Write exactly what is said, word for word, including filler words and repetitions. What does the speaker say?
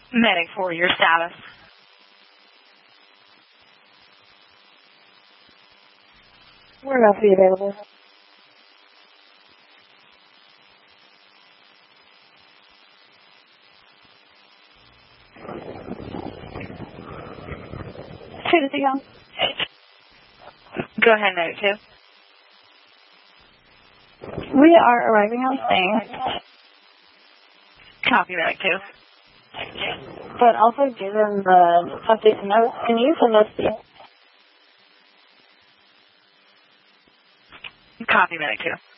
Medic for your status. Where else are you available? Two to go. Go ahead, Medic two. We are arriving on scene. Copy, Medic two. But also given the updates and notes, can you send us the... Copy, Medic two.